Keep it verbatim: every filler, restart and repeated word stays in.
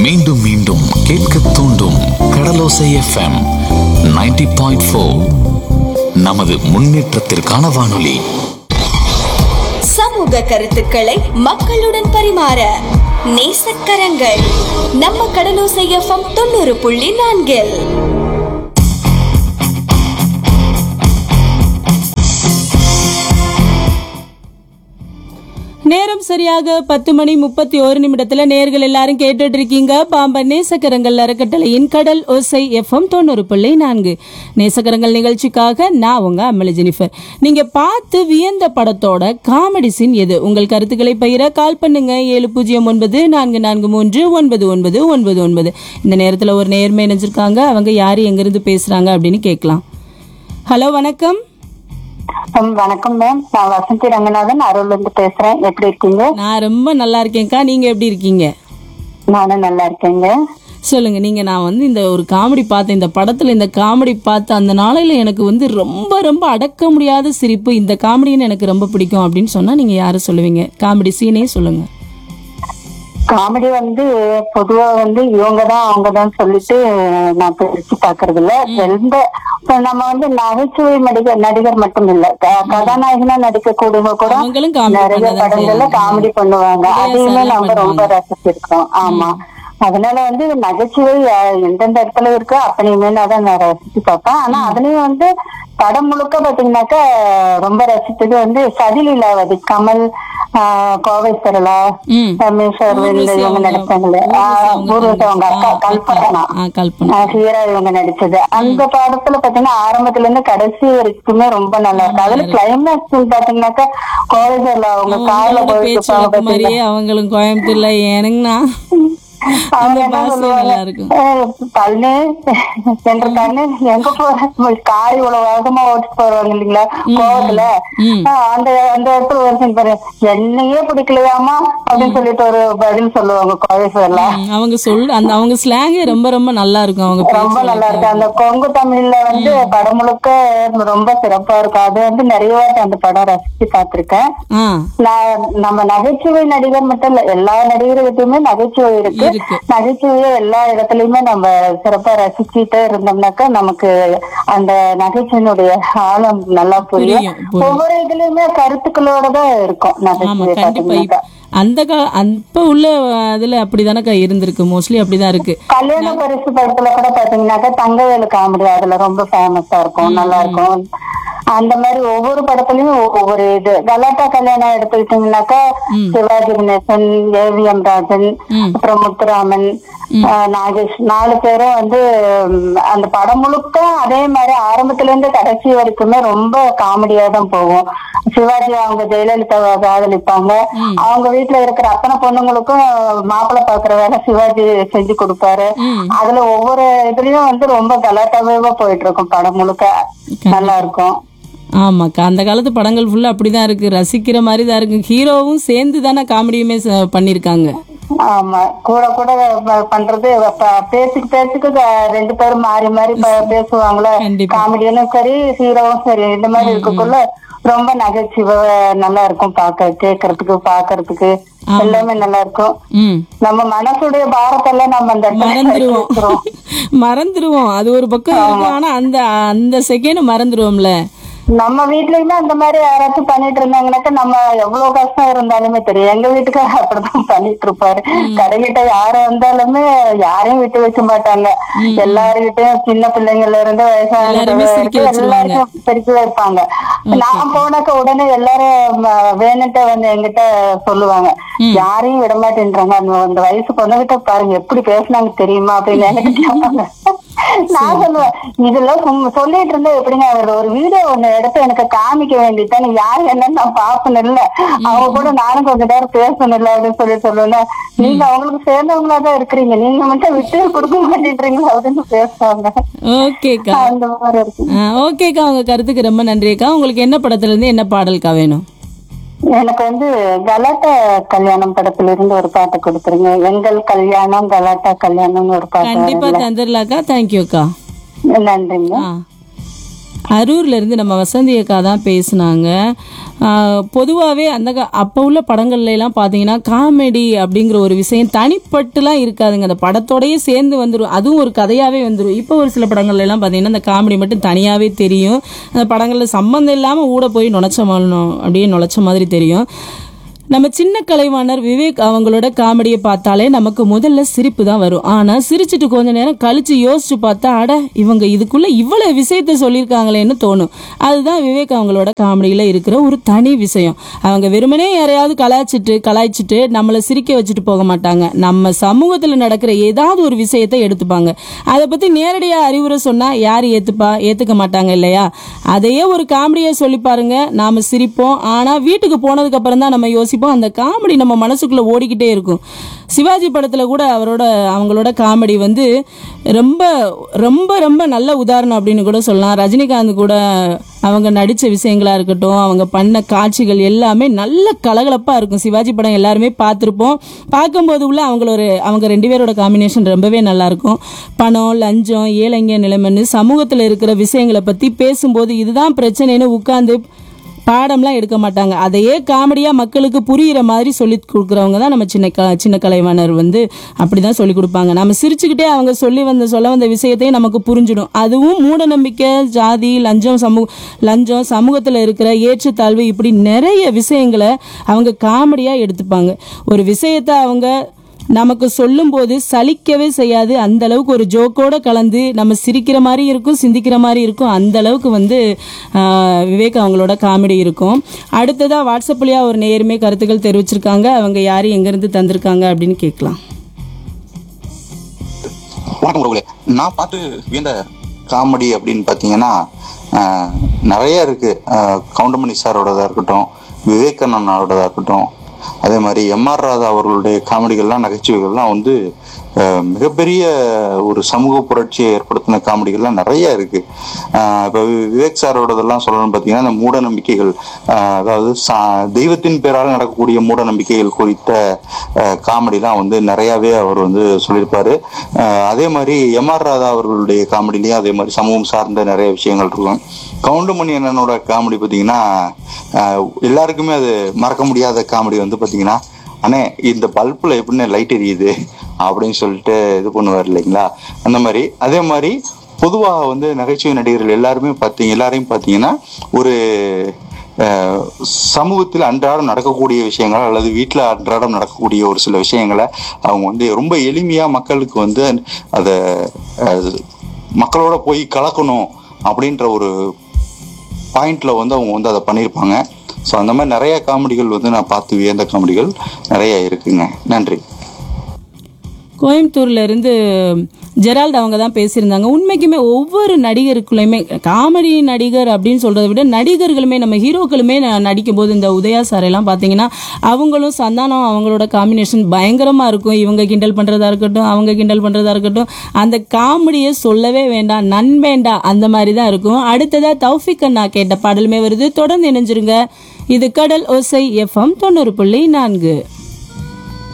மீண்டும் மீண்டும் கேட்க தூண்டும் கடலோசை எஃப்எம் நைன்டி பாயிண்ட் ஃபோர். நமது முன்னேற்றத்திற்கான வானொலி. சமூக கருத்துக்களை மக்களுடன் பரிமாற நேசக்கரங்கள் நம்ம கடலோசை எஃப்எம் தொண்ணூறு புள்ளி நான்கில். நேரம் சரியாக பத்து மணி முப்பத்தி ஒரு நிமிடத்துல நேர்கள் எல்லாரும் கேட்டுட்டு இருக்கீங்க பாம்பன் நேசக்கரங்கள் அறக்கட்டளையின் கடல் ஓசை எஃப்எம் தொண்ணூறு புள்ளி நான்கு. நேசக்கரங்கள் நிகழ்ச்சிக்காக நான் உங்க அம்மளி ஜெனிஃபர். நீங்க பார்த்து வியந்த படத்தோட காமெடி சீன் எது? உங்கள் கருத்துக்களை பகிர கால் பண்ணுங்க ஏழு பூஜ்ஜியம் ஒன்பது நான்கு நான்கு மூன்று ஒன்பது ஒன்பது ஒன்பது ஒன்பது. இந்த நேரத்துல ஒரு நேர்மை இணைஞ்சிருக்காங்க. அவங்க யாரு எங்கிருந்து பேசுறாங்க அப்படின்னு கேட்கலாம். ஹலோ, வணக்கம். வணக்கம் மேம், நான் வசந்தி ரங்கநாதன் அருள்ல இருந்து பேசுறேன். எப்படி இருக்கீங்க? நான் ரொம்ப நல்லா இருக்கேன்க்கா. நீங்க எப்படி இருக்கீங்க? நானும் நல்லா இருக்கேங்க. சொல்லுங்க. நீங்க நான் வந்து இந்த ஒரு காமெடி பார்த்தேன், இந்த படத்துல இந்த காமெடி பார்த்த அந்த நாளையில எனக்கு வந்து ரொம்ப ரொம்ப அடக்க முடியாத சிரிப்பு, இந்த காமெடின்னு எனக்கு ரொம்ப பிடிக்கும் அப்படின்னு சொன்னா நீங்க யாரை சொல்லுவீங்க? காமெடி சீனே சொல்லுங்க. காமெடி வந்து பொதுவா வந்து இவங்கதான் அவங்கதான் சொல்லிட்டு நான் பிரிச்சு பாக்குறது இல்ல. எந்த நம்ம வந்து நகைச்சுவை நடிகர் நடிகர் மட்டும் இல்ல, கதாநாயகனா நடிக்கக்கூடியவங்க கூட நிறைய படங்கள்ல காமெடி பண்ணுவாங்க. அதையுமே நம்ம ரொம்ப ரசிச்சிருக்கோம். ஆமா, அதனால வந்து நகைச்சுவை எந்தெந்த இடத்துல இருக்கோ அப்படியுமே தான் நான் ரசிச்சு பார்ப்பேன். ஆனா அதுலயும் வந்து படம் முழுக்க பாத்தீங்கன்னாக்கா ரொம்ப ரசிச்சது வந்து சதிலீலாவதி, கமல், கோவை சரளா, ரமேஷ் அரவிந்த் இவங்க நடிச்சாங்களே, அவங்க அக்கா கல்பனா ஹீரா இவங்க நடிச்சது. அந்த படத்துல பாத்தீங்கன்னா ஆரம்பத்துல இருந்து கடைசி வரைக்குமே ரொம்ப நல்லா இருக்கு. அதுல கிளைமேக்ஸ் பாத்தீங்கன்னாக்கா கோவை சரளா அவங்க கார்ல போயிட்டு அவங்களும் கோயம்புத்தூர்ல ஏனுங்கண்ணா அவங்க என்ன சொல்லுவாங்க, கண்ணு என்ற கண்ணு எங்க போற காய் இவ்வளவு வேகமா ஓட்டிட்டு போறாங்க இல்லைங்களா கோவத்துல, அந்த அந்த இடத்துல ஒரு பாரு என்னையே பிடிக்கலையாமா அப்படின்னு சொல்லிட்டு ஒரு பதில் சொல்லுவாங்க கோவேஸ்வரலாம். அவங்க சொல்லு அந்த அவங்க ஸ்லாங்கே ரொம்ப ரொம்ப நல்லா இருக்கும். அவங்க ரொம்ப நல்லா இருக்கு. அந்த கொங்கு தமிழ்ல வந்து படம் முழுக்க ரொம்ப சிறப்பா இருக்கும். அது வந்து நிறைய வாட்டி அந்த படம் ரசிச்சு பார்த்திருக்கேன். நான் நம்ம நகைச்சுவை நடிகர் மட்டும் இல்ல, எல்லா நடிகர்களுக்குமே நகைச்சுவை இருக்கு. நகைச்சுவையை எல்லா இடத்துலயுமே நம்ம சிறப்பா ரசிச்சுட்டே இருந்தோம்னாக்கா நமக்கு அந்த நகைச்சுவையினுடைய ஆழம் நல்லா புரியும். ஒவ்வொரு இதுலயுமே கருத்துக்களோட தான் இருக்கும் நகைச்சுவை பாத்தீங்கன்னா. அந்த அப்ப உள்ள அதுல அப்படிதானக்கா இருந்திருக்கு, மோஸ்ட்லி அப்படிதான் இருக்கு. கல்யாண பரிசு படத்துல கூட பாத்தீங்கன்னாக்கா தங்கவேலு காமெடி அதுல ரொம்ப ஃபேமஸா இருக்கும், நல்லா இருக்கும். அந்த மாதிரி ஒவ்வொரு படத்துலயும் ஒவ்வொரு இது. கலாட்டா கல்யாணம் எடுத்துக்கிட்டீங்கன்னாக்கா சிவாஜி கணேசன், ஏவிஎம் ராஜன், அப்புறம் முத்துராமன், நாகேஷ், நாலு பேரும் வந்து அந்த படம் முழுக்க அதே மாதிரி ஆரம்பத்துல இருந்து கடைசி வரைக்குமே ரொம்ப காமெடியா தான் போகும். சிவாஜி அவங்க ஜெயலலிதாவை காதலிப்பாங்க. அவங்க வீட்டுல இருக்கிற அத்தனை பொண்ணுங்களுக்கும் மாப்பிள்ளை பாக்குற வேலை சிவாஜி செஞ்சு கொடுப்பாரு. அதுல ஒவ்வொரு இதுலயும் வந்து ரொம்ப கலாட்டாவே போயிட்டு இருக்கும் படம் முழுக்க. நல்லா இருக்கும். ஆமாக்கா, அந்த காலத்து படங்கள் ஃபுல்லா அப்படிதான் இருக்கு, ரசிக்கிற மாதிரி தான் இருக்கு. ஹீரோவும் சேர்ந்து தானே காமெடியுமே பண்ணிருக்காங்க. ஆமா, கூட கூட பண்றது பேச்சுக்கு பேச்சுக்கு ரெண்டு பேரும் மாறி மாறி பேசுவாங்களா, காமெடியனும் சரி ஹீரோவும் சரி. இந்த மாதிரி இருக்கக்குள்ள ரொம்ப நகைச்சுவை நல்லா இருக்கும், பாக்க கேக்குறதுக்கு பாக்குறதுக்கு எல்லாமே நல்லா இருக்கும். நம்ம மனசுடைய பாரத்தெல்லாம் நம்ம அந்த மறந்துருவோம் மறந்துருவோம் அது ஒரு பக்கம். ஆனா அந்த அந்த செகண்ட் மறந்துருவோம்ல. நம்ம வீட்லயுமே அந்த மாதிரி யாராச்சும் பண்ணிட்டு இருந்தாங்கன்னாக்கா நம்ம எவ்வளவு கஷ்டம் இருந்தாலுமே தெரியும். எங்க வீட்டுக்கார அப்படிதான் பண்ணிட்டு இருப்பாரு. கடைகிட்ட யாரு வந்தாலுமே யாரையும் விட்டு வைக்க மாட்டாங்க. எல்லாருகிட்டையும் சின்ன பிள்ளைங்கள்ல இருந்து வயசான எல்லாருக்கும் பிரிச்சு வைப்பாங்க. நான் போனாக்க உடனே எல்லாரும் வேணுன்ட்டு வந்து என்கிட்ட சொல்லுவாங்க, யாரையும் விட மாட்டேன்றாங்க, அந்த வயசு பொண்ணுகிட்ட பாருங்க எப்படி பேசினாங்க தெரியுமா அப்படின்னு எனக்கு. நான் சொல்லுவேன், இதெல்லாம் சொல்லிட்டு இருந்தா எப்படிங்க ஒரு வீடியோ ஒண்ணு எடுத்து எனக்கு காமிக்க வேண்டியதானே, யாரு என்னன்னு நான் பாப்பேன் இல்ல, அவங்க கூட நானும் கொஞ்ச நேரம் பேசணும் இல்ல அப்படின்னு சொல்லி சொல்லுவேன். நீங்க அவங்களுக்கு சேர்ந்தவங்களாதான் இருக்கிறீங்க, நீங்க மட்டும் விட்டு கொடுக்க மாட்டேன்றீங்களா அப்படின்னு பேசுவாங்க. ஓகேக்கா, அந்த மாதிரி இருக்கு. ஓகேக்கா, உங்க கருத்துக்கு ரொம்ப நன்றிக்கா. உங்களுக்கு என்ன படத்துல இருந்து என்ன பாடல்கா வேணும்? எனக்கு வந்து கலாட்டா கல்யாணம் படத்துல இருந்து ஒரு பாட்டு கொடுத்துருங்க. எங்கள் கல்யாணம் கலாட்டா கல்யாணம் ஒரு பாட்டு. கண்டிப்பா தந்துடலாக்கா. தேங்க்யூக்கா, நன்றிங்க. அரூர்ல இருந்து நம்ம வசந்தி அக்கா தான் பேசுனாங்க. பொதுவாகவே அந்த கா- அப்போ உள்ள படங்கள்ல எல்லாம் பார்த்தீங்கன்னா காமெடி அப்படிங்கிற ஒரு விஷயம் தனிப்பட்டுலாம் இருக்காதுங்க. அந்த படத்தோடயே சேர்ந்து வந்துடும், அதுவும் ஒரு கதையாகவே வந்துடும். இப்போ ஒரு சில படங்கள்ல எல்லாம் பார்த்தீங்கன்னா அந்த காமெடி மட்டும் தனியாகவே தெரியும். அந்த படங்களில் சம்மந்தம் இல்லாமல் ஊட போய் நுழைச்ச மாளணும் அப்படியே நுழைச்ச மாதிரி தெரியும். நம்ம சின்ன கலைவாணர் விவேக் அவங்களோட காமெடியை பார்த்தாலே நமக்கு முதல்ல சிரிப்பு தான் வரும். ஆனால் சிரிச்சிட்டு கொஞ்ச நேரம் கழிச்சு யோசிச்சு பார்த்தா அட இவங்க இதுக்குள்ள இவ்வளவு விஷயத்த சொல்லியிருக்காங்களேன்னு தோணும். அதுதான் விவேக் அவங்களோட காமெடியில் இருக்கிற ஒரு தனி விஷயம். அவங்க வெறுமனே யாரையாவது கலாய்ச்சிட்டு கலாய்ச்சிட்டு நம்மளை சிரிக்க வச்சுட்டு போக மாட்டாங்க. நம்ம சமூகத்தில் நடக்கிற ஏதாவது ஒரு விஷயத்தை எடுத்துப்பாங்க. அதை பற்றி நேரடியாக அறிவுரை சொன்னால் யார் ஏற்றுப்பா ஏற்றுக்க மாட்டாங்க இல்லையா? அதையே ஒரு காமெடியை சொல்லி பாருங்க, நாம் சிரிப்போம். ஆனால் வீட்டுக்கு போனதுக்கு அப்புறம் தான் நம்ம யோசிப்போம், அந்த காமெடி நம்ம மனசுக்குள்ள ஓடிக்கிட்டே இருக்கும். சிவாஜி படத்துல கூட அவரோட அவங்களோட காமெடி வந்து ரொம்ப ரொம்ப ரொம்ப நல்ல உதாரணம் அப்படின்னு கூட சொல்லலாம். ரஜினிகாந்த் கூட அவங்க நடிச்ச விஷயங்களா இருக்கட்டும், அவங்க பண்ண காட்சிகள் எல்லாமே நல்ல கலகலப்பா இருக்கும். சிவாஜி படம் எல்லாருமே பார்த்துருப்போம். பார்க்கும்போது உள்ள அவங்களோட அவங்க ரெண்டு பேரோட காம்பினேஷன் ரொம்பவே நல்லா இருக்கும். பணம், லஞ்சம், ஏழைங்க நிலைமைன்னு சமூகத்தில் இருக்கிற விஷயங்களை பத்தி பேசும்போது இதுதான் பிரச்சனைன்னு உட்கார்ந்து பாடம்லாம் எடுக்க மாட்டாங்க. அதையே காமெடியாக மக்களுக்கு புரிகிற மாதிரி சொல்லி கொடுக்குறவங்க தான் நம்ம சின்ன க சின்ன கலைவாணர் வந்து அப்படி தான் சொல்லி கொடுப்பாங்க. நம்ம சிரிச்சுக்கிட்டே அவங்க சொல்லி வந்த சொல்ல வந்த விஷயத்தையும் நமக்கு புரிஞ்சிடும். அதுவும் மூட நம்பிக்கை, ஜாதி, லஞ்சம், சமூக லஞ்சம் சமூகத்தில் இருக்கிற ஏற்றத்தாழ்வு இப்படி நிறைய விஷயங்களை அவங்க காமெடியாக எடுத்துப்பாங்க. ஒரு விஷயத்தை அவங்க நமக்கு சொல்லும்போது சலிக்கவே செய்யாது. அந்த அளவுக்கு ஒரு ஜோக்கோட கலந்து நம்ம சிரிக்கிற மாதிரி இருக்கும், சிந்திக்கிற மாதிரி இருக்கும். அந்த அளவுக்கு வந்து ஆஹ், விவேக் அவங்களோட காமெடி இருக்கும். அடுத்ததா வாட்ஸ்அப்லயா ஒரு நேருமே கருத்துக்கள் தெரிவிச்சிருக்காங்க. அவங்க யாரு எங்கிருந்து தந்திருக்காங்க அப்படின்னு கேட்கலாம். வணக்கம் உறவுகளே. நான் பார்த்து வியந்த காமெடி அப்படின்னு பார்த்தீங்கன்னா ஆஹ், நிறைய இருக்கு. ஆஹ், கவுண்டமணி சாரோடதா இருக்கட்டும், விவேகானந்தோடதா இருக்கட்டும், அதே மாதிரி எம் ஆர் ராதா அவர்களுடைய காமெடிகள்லாம், நகைச்சுவைகள்லாம் வந்து ஆஹ், மிகப்பெரிய ஒரு சமூக புரட்சியை ஏற்படுத்தின காமெடிகள்லாம் நிறைய இருக்கு. ஆஹ், இப்போ விவேக் சாரோடதெல்லாம் சொல்லணும்னு பார்த்தீங்கன்னா இந்த மூட நம்பிக்கைகள், ஆஹ், அதாவது சா- தெய்வத்தின் பேரால் நடக்கக்கூடிய மூட நம்பிக்கைகள் குறித்த ஆஹ், காமெடிலாம் வந்து நிறையாவே அவர் வந்து சொல்லியிருப்பாரு. ஆஹ், அதே மாதிரி எம் ஆர் ராதா அவர்களுடைய காமெடிலையும் அதே மாதிரி சமூகம் சார்ந்த நிறைய விஷயங்கள் இருக்கும். கவுண்டமணி அண்ணனோட காமெடி பார்த்தீங்கன்னா ஆஹ், எல்லாருக்குமே அது மறக்க முடியாத காமெடி வந்து பார்த்தீங்கன்னா, அண்ணே இந்த பல்பில் எப்படின்னு லைட் எரியுது அப்படின்னு சொல்லிட்டு இது பண்ணுவார் இல்லைங்களா, அந்த மாதிரி. அதே மாதிரி பொதுவாக வந்து நகைச்சுவை நடிகர்கள் எல்லாருமே பார்த்தீங்க எல்லாரையும் பார்த்தீங்கன்னா ஒரு அஹ், சமூகத்தில் அன்றாடம் நடக்கக்கூடிய விஷயங்கள் அல்லது வீட்டில் அன்றாடம் நடக்கக்கூடிய ஒரு சில விஷயங்களை அவங்க வந்து ரொம்ப எளிமையாக மக்களுக்கு வந்து அதை அஹ், மக்களோட போய் கலக்கணும் அப்படின்ற ஒரு பாயிண்ட்ல வந்து அவங்க வந்து அதை பண்ணியிருப்பாங்க. ஸோ அந்த மாதிரி நிறைய காமெடிகள் வந்து நான் பார்த்து வியந்த காமெடிகள் நிறைய இருக்குங்க. நன்றி. கோயம்புத்தூர்ல இருந்து ஜெரால்ட் அவங்க தான் பேசியிருந்தாங்க. உண்மைக்குமே ஒவ்வொரு நடிகருக்குள்ளயுமே காமெடி நடிகர் அப்படின்னு சொல்றதை விட நடிகர்களுமே நம்ம ஹீரோக்களுமே ந- நடிக்கும் போது இந்த உதயா சார் எல்லாம் பார்த்தீங்கன்னா அவங்களும் சந்தானம் அவங்களோட காம்பினேஷன் பயங்கரமா இருக்கும். இவங்க கிண்டல் பண்றதா இருக்கட்டும், அவங்க கிண்டல் பண்றதா இருக்கட்டும், அந்த காமெடியை சொல்லவே வேண்டாம், நண்பேண்டா அந்த மாதிரி தான் இருக்கும். அடுத்ததா தௌஃபிக் அண்ணா கேட்ட பாடலுமே வருது. தொடர்ந்து இணைஞ்சிருங்க. இது கடல் ஓசை எஃப்எம் தொண்ணூறு புள்ளி நான்கு.